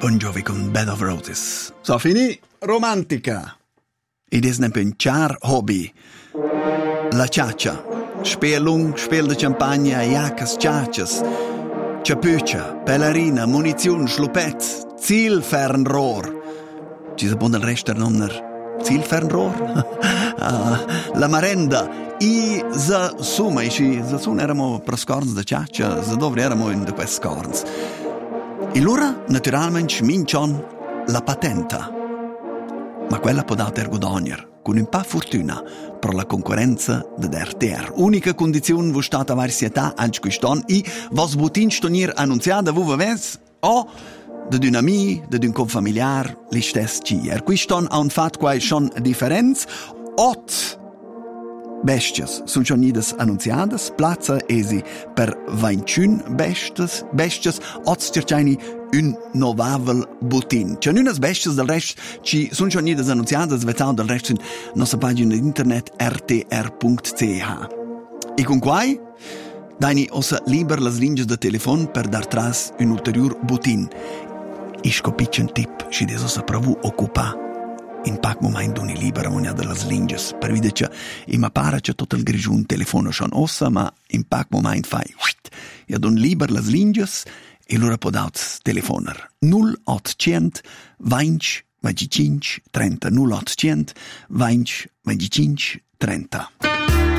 Bon Jovi con Bed of Roses. So finì romantica. Ed es un char hobby. La ciaccia. Spelung, spel de champagna, jacas, ciaccias. Ciapuccia, pellerina, munizion, schlupet, zielfernrohr. Ci si buon del resto nonner zielfernrohr? La marenda. I za suma, za suma eramo per scorns de ciaccia, za dovre eramo in de quest scorns. E l'ora, naturalmente, mincion la patenta. Ma quella può dare guadagnar, con un pa' fortuna, per la concorrenza dell'RTR. Unica condizione vo stata varietà anche quest'anno e vos butin stonir annunziata vuva ves o de un amico, de un confamiliar, li stess cier. Quest'anno ha un fatto quai schon differenz, 8 bestias sono già nidas annunziadas, plazza esi per 21 bestias, oz cercaini un novavel butin. C'è unas bestias del rest ci sono già nidas annunziadas, vetau del rest in nostra pagina internet rtr.ch. E con quai? Daini ossa liber las linges de telefon per dar tras un ulterior butin. E scopiccia un tip, ci des ossa pravu occupa in pac moment d'uni libera monia de las linges. Per vide che ima para che tot il grigiun telefono schon ossa, ma in pac moment fai ja don liber las linges e lura podauts telefoner 0800 20 25 30 0800 20 25 30.